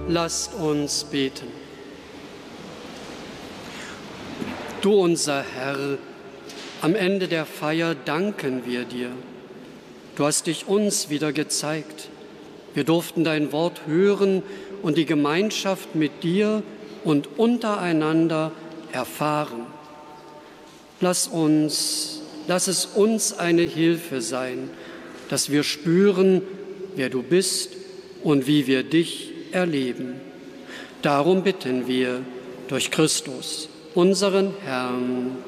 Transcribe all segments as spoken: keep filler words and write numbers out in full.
Lasst uns beten. Du, unser Herr, am Ende der Feier danken wir dir. Du hast dich uns wieder gezeigt. Wir durften dein Wort hören und die Gemeinschaft mit dir und untereinander erfahren. Lass uns, lass es uns eine Hilfe sein, dass wir spüren, wer du bist und wie wir dich erleben. Darum bitten wir durch Christus, unseren Herrn.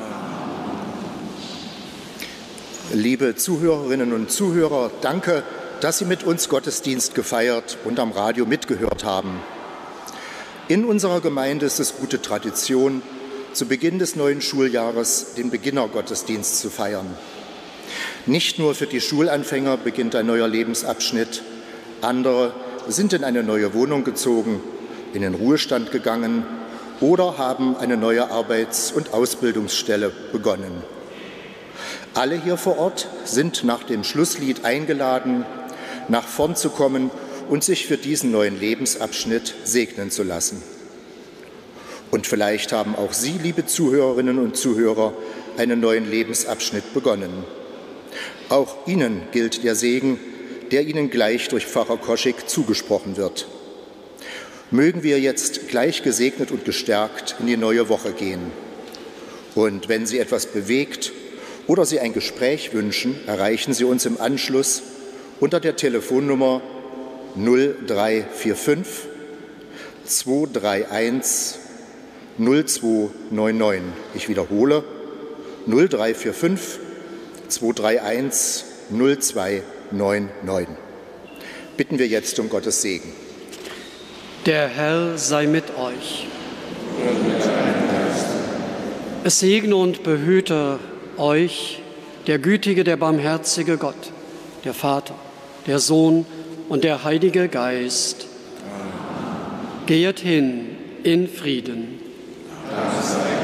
Liebe Zuhörerinnen und Zuhörer, danke, dass Sie mit uns Gottesdienst gefeiert und am Radio mitgehört haben. In unserer Gemeinde ist es gute Tradition, zu Beginn des neuen Schuljahres den Beginnergottesdienst zu feiern. Nicht nur für die Schulanfänger beginnt ein neuer Lebensabschnitt, andere sind in eine neue Wohnung gezogen, in den Ruhestand gegangen oder haben eine neue Arbeits- und Ausbildungsstelle begonnen. Alle hier vor Ort sind nach dem Schlusslied eingeladen, nach vorn zu kommen und sich für diesen neuen Lebensabschnitt segnen zu lassen. Und vielleicht haben auch Sie, liebe Zuhörerinnen und Zuhörer, einen neuen Lebensabschnitt begonnen. Auch Ihnen gilt der Segen, der Ihnen gleich durch Pfarrer Koschik zugesprochen wird. Mögen wir jetzt gleich gesegnet und gestärkt in die neue Woche gehen. Und wenn Sie etwas bewegt oder Sie ein Gespräch wünschen, erreichen Sie uns im Anschluss unter der Telefonnummer null drei vier fünf zwei drei eins null zwei neun neun. Ich wiederhole null drei vier fünf zwei drei eins null zwei neun neun. Bitten wir jetzt um Gottes Segen. Der Herr sei mit euch. Es segne und behüte euch der gütige, der barmherzige Gott, der Vater, der Sohn und der Heilige Geist. Geht hin in Frieden. Dank sei